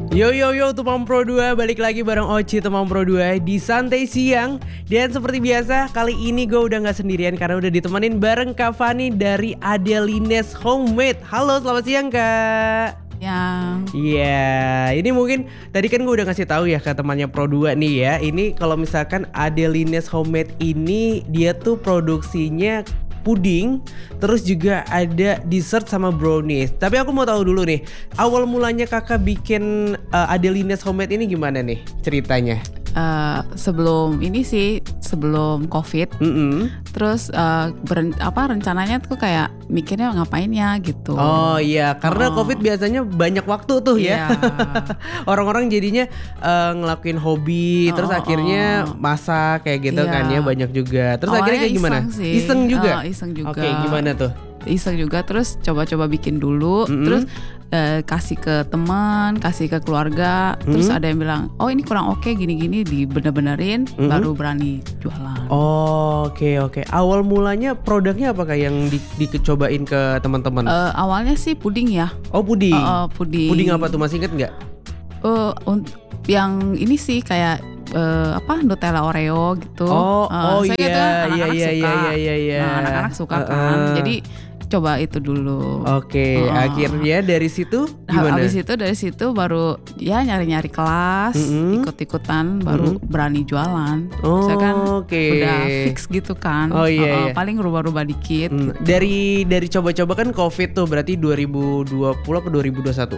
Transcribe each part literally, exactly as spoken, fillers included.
Yo yo yo Tumang Pro dua, balik lagi bareng Oci Tumang Pro dua di Santai Siang. Dan seperti biasa, kali ini gue udah gak sendirian karena udah ditemenin bareng Kak Fani dari Adelines Homemade. Halo, selamat siang Kak. Yang Iya, yeah, ini mungkin tadi kan gue udah ngasih tahu ya ke temannya Pro dua nih ya. Ini kalau misalkan Adelines Homemade ini dia tuh produksinya puding, terus juga ada dessert sama brownies. Tapi aku mau tahu dulu nih, awal mulanya kakak bikin uh, Adelines Homemade ini gimana nih ceritanya? uh, sebelum ini sih sebelum COVID, Mm-hmm. terus uh, beren, apa rencananya tuh kayak mikirnya ngapain ya gitu. Oh iya, karena Oh. COVID biasanya banyak waktu tuh ya. Iya. Orang-orang jadinya uh, ngelakuin hobi, Oh, terus oh, akhirnya oh. masak kayak gitu Iya. kan ya, banyak juga. Terus Awalnya akhirnya kayak gimana? iseng sih. Iseng juga. Oh, iseng juga. Oke, gimana tuh? Iseng juga, terus coba-coba bikin dulu, Mm-mm. terus eh, kasih ke teman, kasih ke keluarga, terus Mm-mm. ada yang bilang, oh ini kurang oke gini-gini, dibener-benerin, Mm-mm. baru berani jualan. Oh, oke oke. Awal mulanya produknya apakah yang di, dicobain ke teman-teman? Eh, awalnya sih puding ya. oh puding. Eh, eh, puding. Puding apa tuh, masih inget nggak? Eh, un- yang ini sih kayak eh, apa Nutella Oreo gitu. Oh, Eh, oh saya iya, gitu kan anak-anak iya, iya, suka. iya, iya, iya. Nah, anak-anak suka Uh, kan. uh. Jadi coba itu dulu. Oke, Oh. akhirnya dari situ gimana? Habis itu dari situ baru ya nyari-nyari kelas, Mm-mm. ikut-ikutan, baru Mm-mm. berani jualan. Oh, Saya kan oke. udah fix gitu kan. Oh, iya, Eh, iya. paling rubah-rubah dikit. Hmm, gitu. Dari dari coba-coba kan COVID tuh berarti dua ribu dua puluh apa dua ribu dua puluh satu?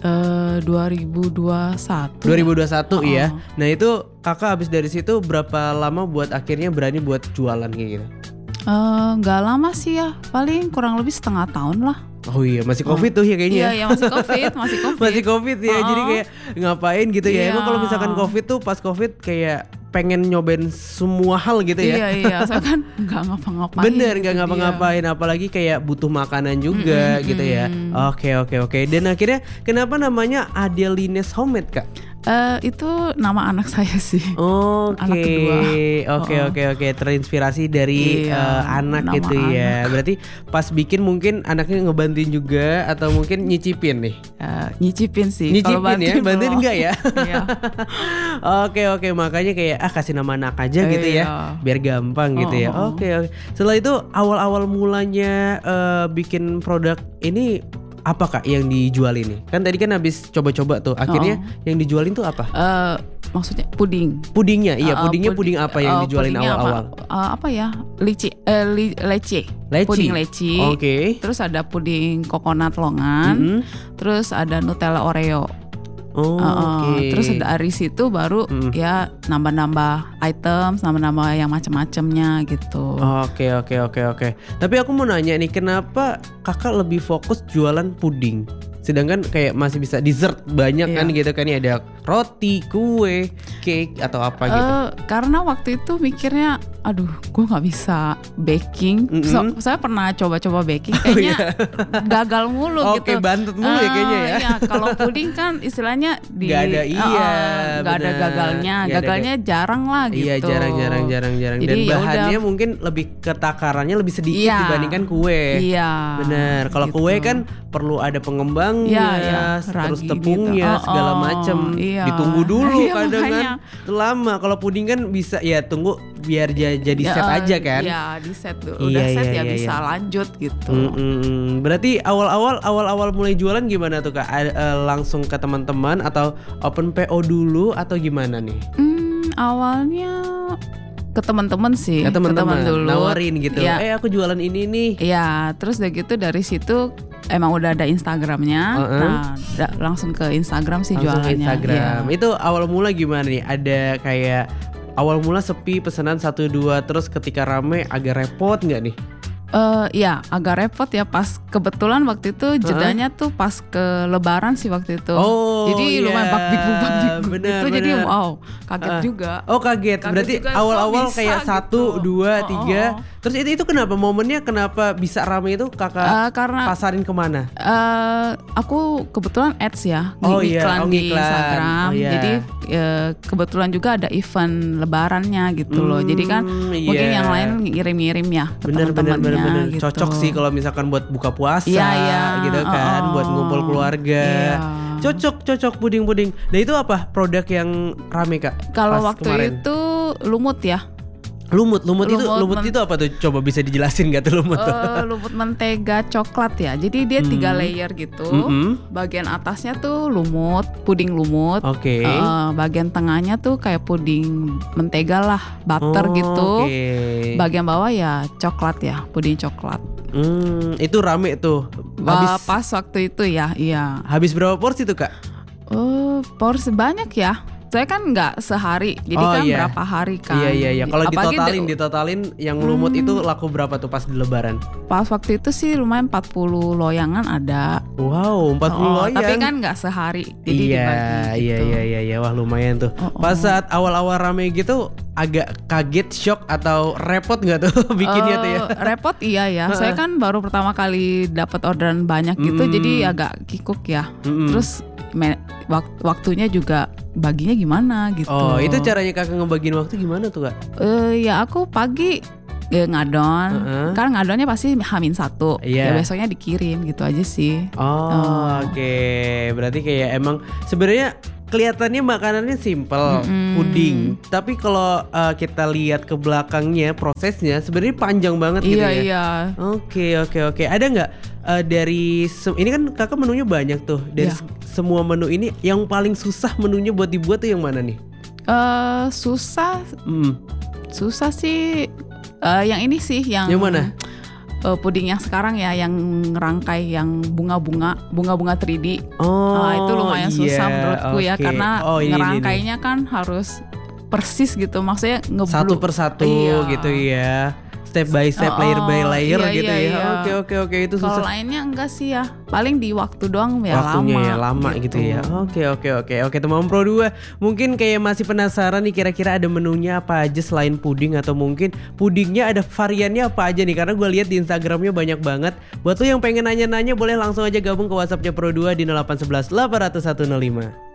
Eh, dua ribu dua puluh satu. dua ribu dua puluh satu Oh. ya. Nah itu kakak habis dari situ berapa lama buat akhirnya berani buat jualan kayak gitu? Eh, nggak lama sih ya, paling kurang lebih setengah tahun lah. Oh iya, masih COVID tuh ya kayaknya. Iya, ya masih COVID, masih COVID. Masih COVID ya, Oh. jadi kayak ngapain gitu ya. Iya. Emang kalau misalkan COVID tuh pas COVID kayak pengen nyobain semua hal gitu ya. Iya iya, saya kan nggak ngapa-ngapain. Bener, gitu nggak dia. ngapa-ngapain, apalagi kayak butuh makanan juga Mm-mm, gitu ya. mm-mm. Oke oke oke. Dan akhirnya kenapa namanya Adelines Homemade Kak? Eh, itu nama anak saya sih. Oke, Anak kedua. oke Oh. oke oke, terinspirasi dari Iya, eh, anak nama gitu ya. anak. Berarti pas bikin mungkin anaknya ngebantuin juga atau mungkin nyicipin nih? Eh, nyicipin sih. Nyicipin Kalau ya, bantuin bantuin belum. enggak ya? Iya. Oke oke, makanya kayak ah kasih nama anak aja gitu ya, Iya. biar gampang gitu Oh, ya. oh, oh. Oke oke. Setelah itu awal-awal mulanya eh, bikin produk ini apa Kak yang dijual ini? Kan tadi kan habis coba-coba tuh, akhirnya yang dijualin tuh apa? Eh, maksudnya puding. Pudingnya, iya Eh, pudingnya puding- puding apa yang eh, dijualin pudingnya awal-awal? Apa, Eh, apa ya? Lici, eh, li, leci. Leci. Puding leci. Oke. Terus ada puding kokonat longan. Mm-mm. Terus ada Nutella Oreo. Oh, Uh, uh, oke. Terus dari situ baru Mm. ya nambah-nambah items, nambah-nambah yang macam-macamnya gitu. Oke oke oke oke. Tapi aku mau nanya nih, kenapa kakak lebih fokus jualan puding? Sedangkan kayak masih bisa dessert banyak kan Iya. gitu kan ya, ada roti, kue, cake atau apa gitu. Eh, karena waktu itu mikirnya, aduh, gue nggak bisa baking. So- Mm-mm. saya pernah coba-coba baking, Oh, kayaknya iya. gagal mulu Oke, gitu. bantet mulu ya kayaknya ya. Eh, iya, kalau puding kan istilahnya di, Nggak ada, eh, iya, eh, nggak ada benar. gagalnya, Nggak ada gagalnya jarang lah gitu. Iya, jarang jarang jarang jarang. Jadi Dan ya bahannya udah. mungkin lebih ketakarannya lebih sedikit Iya. dibandingkan kue. Iya. Bener. Kalau gitu. kue kan perlu ada pengembangnya, Iya, iya, terus ragi tepungnya, gitu. Oh, segala oh, macem. iya. Ditunggu dulu Iya, kadang kan. makanya. Itu lama. Kalau puding kan bisa ya tunggu biar ja- jadi Ya, set eh, aja kan. Iya, di set tuh. Iya, Udah set iya, ya iya, bisa iya. lanjut gitu. Mm-mm. Berarti awal-awal awal-awal mulai jualan gimana tuh Kak? A- eh, langsung ke teman-teman atau open P O dulu atau gimana nih? Hmm, awalnya ke teman-teman sih, Ke teman-teman dulu. nawarin gitu. Iya. Eh aku jualan ini nih. Iya, terus udah gitu dari situ emang udah ada Instagramnya. Uh-uh. Nah, da- langsung ke Instagram sih Langsung ke jualannya. Instagram. Iya. Itu awal mula gimana nih? Ada kayak awal mula sepi pesanan satu dua, terus ketika rame agak repot nggak nih? Eh, ya agak repot ya, pas kebetulan waktu itu jedanya tuh pas ke Lebaran sih waktu itu. Oh, jadi iya. lumayan bakbikbu bakbikbu Benar, itu, jadi benar. wow kaget Ah. juga. Oh kaget, Kaget berarti juga, awal-awal kok bisa kayak satu, gitu. dua, Oh, tiga. oh, oh. Terus itu itu kenapa momennya kenapa bisa rame itu kakak Eh, karena pasarin kemana? eh aku kebetulan ads ya, Oh iya, iklan oh, di ngiklan. Instagram. Oh iya. Jadi eh, kebetulan juga ada event Lebarannya gitu loh. Jadi kan Hmm, mungkin iya. yang lain ngirim-ngirim ya ke Bener bener bener teman-temannya bener. gitu. Cocok sih kalau misalkan buat buka puasa Iya, iya. gitu kan, Oh, oh. buat ngumpul keluarga. Iya. Cocok, cocok puding-puding. Nah itu apa produk yang rame Kak? Kalau pas waktu kemarin? itu lumut ya. Lumut, lumut, itu Lumut lumut men- itu apa tuh? Coba bisa dijelasin gak tuh lumut tuh? Eh, lumut mentega coklat ya. Jadi dia tiga Hmm. layer gitu. Mm-mm. Bagian atasnya tuh lumut, puding lumut. Oke. Eh, bagian tengahnya tuh kayak puding mentega lah, butter Oh, gitu. Oke. Bagian bawah ya coklat ya, puding coklat. Hmm, itu rame tuh. Wah, Habis pas waktu itu ya, iya. habis berapa porsi tuh Kak? Oh, porsi banyak ya. Saya kan nggak sehari, jadi Oh, kan iya. berapa hari kan. Iya iya iya. Kalau Apalagi ditotalin, de- ditotalin yang lumut Hmm. itu laku berapa tuh pas di Lebaran? Pas waktu itu sih lumayan empat puluh loyangan ada. Wow, empat puluh Oh, loyang. tapi kan nggak sehari, jadi iya, dibagi gitu. iya iya iya iya. Wah lumayan tuh. Oh, oh. Pas saat awal-awal rame gitu agak kaget, shock atau repot nggak tuh bikinnya tuh ya? Eh, repot iya ya. Saya kan baru pertama kali dapat orderan banyak gitu, Hmm. jadi agak kikuk ya. Mm-mm. Terus me- wak- waktunya juga baginya gimana gitu. Oh, itu caranya Kakak ngebagiin waktu gimana tuh Kak? Eh, ya aku pagi eh, ngadon, Heeh. kan ngadonnya pasti hamin satu. Iya. Ya besoknya dikirim gitu aja sih. Oh, Oh. oke. Berarti kayak emang sebenarnya kelihatannya makanannya simple, Mm-mm. puding. Tapi kalau uh, kita lihat ke belakangnya prosesnya sebenarnya panjang banget gitu Iya ya. iya. Oke oke oke. Ada nggak uh, dari se- ini kan Kakak menunya banyak tuh. Dari Iya. se- semua menu ini yang paling susah menunya buat dibuat tuh yang mana nih? Eh, susah, Hmm. susah sih. Eh, yang ini sih yang. Yang mana? eh, puding yang sekarang ya, yang rangkai yang bunga-bunga, bunga-bunga tiga D. Oh, Nah, itu lumayan susah iya, menurutku ya, oke. karena Oh, ini, ini, ini. ngerangkainya kan harus persis gitu, maksudnya ngeblur Satu persatu Iya. gitu ya. Step by step, Oh, layer by layer iya, gitu iya, ya. iya. Oke oke oke itu Kalau susah. lainnya enggak sih ya, paling di waktu doang ya Waktunya lama. ya lama gitu. ya. Oke oke oke oke teman Pro dua. Mungkin kayak masih penasaran nih kira-kira ada menunya apa aja selain puding atau mungkin pudingnya ada variannya apa aja nih, karena gue lihat di Instagramnya banyak banget. Buat lo yang pengen nanya-nanya boleh langsung aja gabung ke WhatsAppnya Pro dua di nol delapan satu satu delapan nol satu satu nol lima.